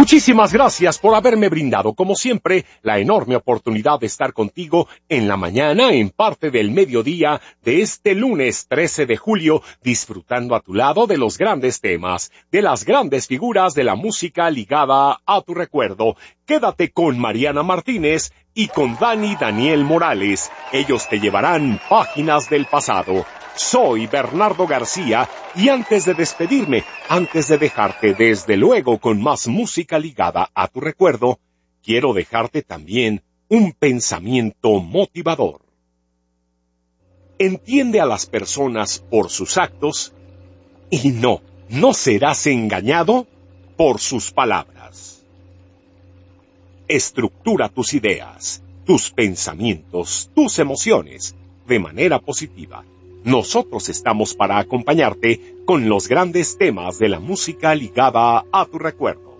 Muchísimas gracias por haberme brindado, como siempre, la enorme oportunidad de estar contigo en la mañana, en parte del mediodía de este lunes 13 de julio, disfrutando a tu lado de los grandes temas, de las grandes figuras de la música ligada a tu recuerdo. Quédate con Mariana Martínez y con Daniel Morales. Ellos te llevarán páginas del pasado. Soy Bernardo García y antes de despedirme, antes de dejarte desde luego con más música ligada a tu recuerdo, quiero dejarte también un pensamiento motivador. Entiende a las personas por sus actos y no serás engañado por sus palabras. Estructura tus ideas, tus pensamientos, tus emociones de manera positiva. Nosotros estamos para acompañarte con los grandes temas de la música ligada a tu recuerdo.